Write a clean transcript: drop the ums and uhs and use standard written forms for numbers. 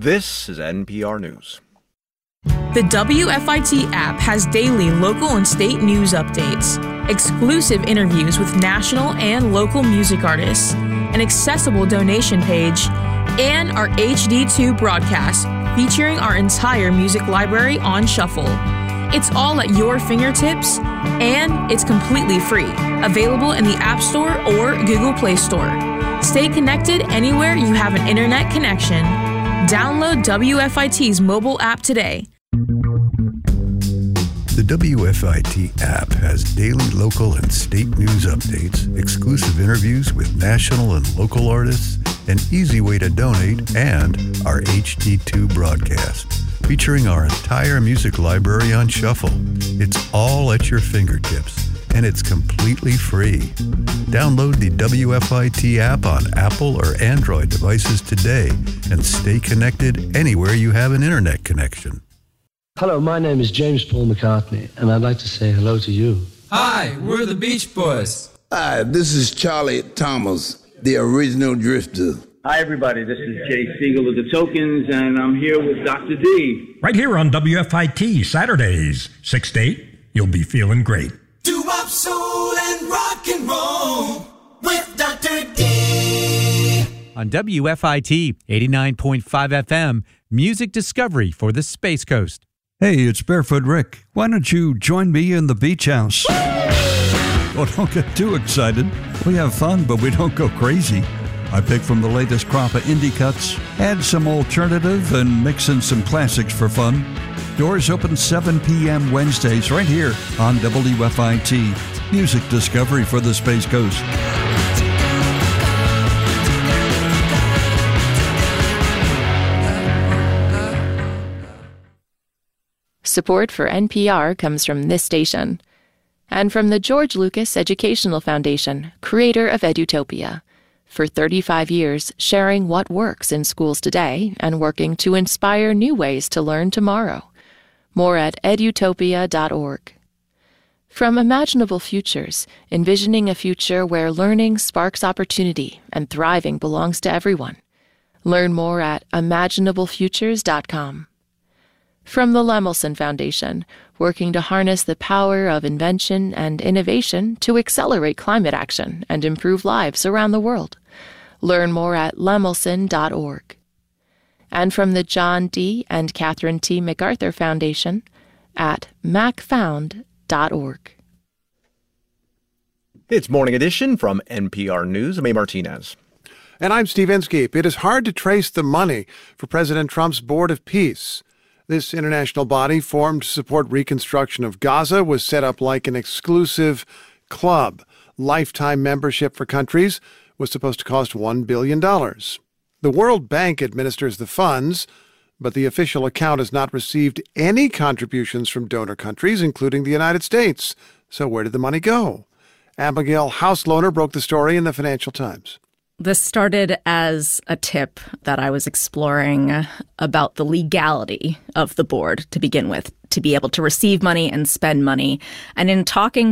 This is NPR News. The WFIT app has daily local and state news updates, exclusive interviews with national and local music artists, an accessible donation page, and our HD2 broadcast featuring our entire music library on shuffle. It's all at your fingertips, and it's completely free, available in the App Store or Google Play Store. Stay connected anywhere you have an internet connection. Download WFIT's mobile app today. The WFIT app has daily local and state news updates, exclusive interviews with national and local artists, an easy way to donate, and our HD2 broadcast, featuring our entire music library on shuffle. It's all at your fingertips, and it's completely free. Download the WFIT app on Apple or Android devices today and stay connected anywhere you have an internet connection. Hello, my name is James Paul McCartney, and I'd like to say hello to you. Hi, we're the Beach Boys. Hi, this is Charlie Thomas, the original Drifter. Hi, everybody. This is Jay Siegel of the Tokens, and I'm here with Dr. D. Right here on WFIT, Saturdays, 6 to 8. You'll be feeling great. Doo-wop, soul, and rock and roll with Dr. D. On WFIT 89.5 FM, Music Discovery for the Space Coast. Hey, it's Barefoot Rick. Why don't you join me in the beach house? Oh, don't get too excited. We have fun, but we don't go crazy. I pick from the latest crop of indie cuts, add some alternative, and mix in some classics for fun. Doors open 7 p.m. Wednesdays right here on WFIT. Music Discovery for the Space Coast. Support for NPR comes from this station and from the George Lucas Educational Foundation, creator of Edutopia. For 35 years, sharing what works in schools today and working to inspire new ways to learn tomorrow. More at edutopia.org. From Imaginable Futures, envisioning a future where learning sparks opportunity and thriving belongs to everyone. Learn more at imaginablefutures.com. From the Lemelson Foundation, working to harness the power of invention and innovation to accelerate climate action and improve lives around the world. Learn more at lemelson.org. And from the John D. and Catherine T. MacArthur Foundation at macfound.org. It's Morning Edition from NPR News. I'm A. Martinez. And I'm Steve Inskeep. It is hard to trace the money for President Trump's Board of Peace. This international body, formed to support reconstruction of Gaza, was set up like an exclusive club. Lifetime membership for countries was supposed to cost $1 billion. The World Bank administers the funds, but the official account has not received any contributions from donor countries, including the United States. So where did the money go? Abigail Hauslohner broke the story in the Financial Times. This started as a tip that I was exploring about the legality of the board to begin with, to be able to receive money and spend money. And in talking